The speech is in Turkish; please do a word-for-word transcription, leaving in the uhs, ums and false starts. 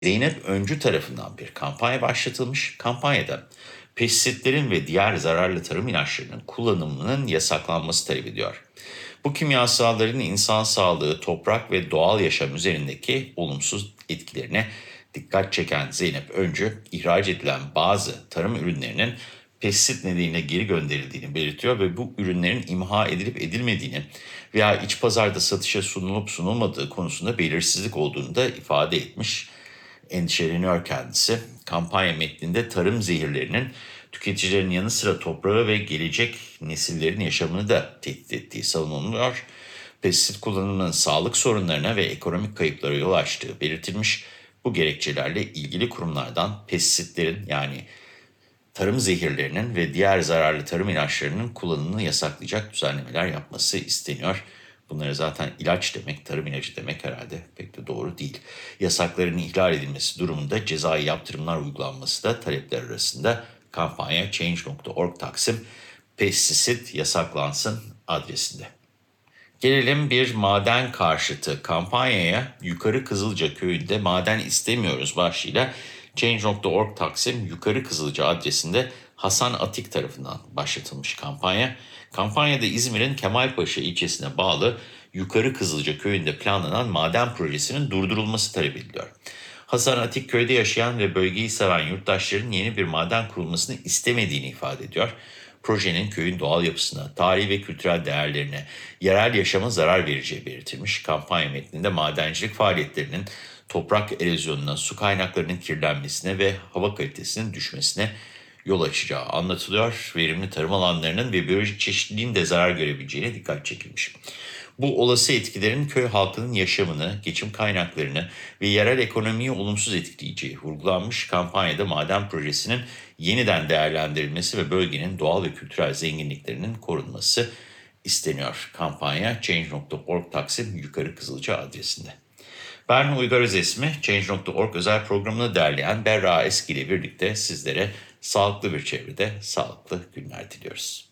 Zeynep Öncü tarafından bir kampanya başlatılmış. Kampanyada pestisitlerin ve diğer zararlı tarım ilaçlarının kullanımının yasaklanması talep ediyor. Bu kimyasalların insan sağlığı, toprak ve doğal yaşam üzerindeki olumsuz etkilerine dikkat çeken Zeynep Öncü, ihraç edilen bazı tarım ürünlerinin pestisit nedeniyle geri gönderildiğini belirtiyor ve bu ürünlerin imha edilip edilmediğini veya iç pazarda satışa sunulup sunulmadığı konusunda belirsizlik olduğunu da ifade etmiş. Endişeleniyor kendisi. Kampanya metninde tarım zehirlerinin tüketicilerin yanı sıra toprağı ve gelecek nesillerin yaşamını da tehdit ettiği savunuluyor. Pestisit kullanımının sağlık sorunlarına ve ekonomik kayıplara yol açtığı belirtilmiş. Bu gerekçelerle ilgili kurumlardan pestisitlerin yani tarım zehirlerinin ve diğer zararlı tarım ilaçlarının kullanımını yasaklayacak düzenlemeler yapması isteniyor. Bunlara zaten ilaç demek, tarım ilacı demek herhalde pek de doğru değil. Yasakların ihlal edilmesi durumunda cezai yaptırımlar uygulanması da talepler arasında. Kampanya change nokta org Taksim pestisit yasaklansın adresinde. Gelelim bir maden karşıtı kampanyaya. Yukarı Kızılca köyünde maden istemiyoruz başlığıyla change nokta org Taksim Yukarı Kızılca adresinde Hasan Atik tarafından başlatılmış kampanya. Kampanyada İzmir'in Kemalpaşa ilçesine bağlı Yukarı Kızılca köyünde planlanan maden projesinin durdurulması talep ediliyor. Hasan Atik köyde yaşayan ve bölgeyi seven yurttaşların yeni bir maden kurulmasını istemediğini ifade ediyor. Projenin köyün doğal yapısına, tarihi ve kültürel değerlerine, yerel yaşama zarar vereceği belirtilmiş. Kampanya metninde madencilik faaliyetlerinin toprak erozyonuna, su kaynaklarının kirlenmesine ve hava kalitesinin düşmesine yol açacağı anlatılıyor. Verimli tarım alanlarının ve biyolojik çeşitliliğin de zarar görebileceğine dikkat çekilmiş. Bu olası etkilerin köy halkının yaşamını, geçim kaynaklarını ve yerel ekonomiyi olumsuz etkileyeceği vurgulanmış. Kampanyada maden projesinin yeniden değerlendirilmesi ve bölgenin doğal ve kültürel zenginliklerinin korunması isteniyor. Kampanya change nokta org Taksim Yukarı Kızılca adresinde. Ben Uygar Özesmi, change nokta org özel programını derleyen Berra Eski ile birlikte sizlere sağlıklı bir çevrede sağlıklı günler diliyoruz.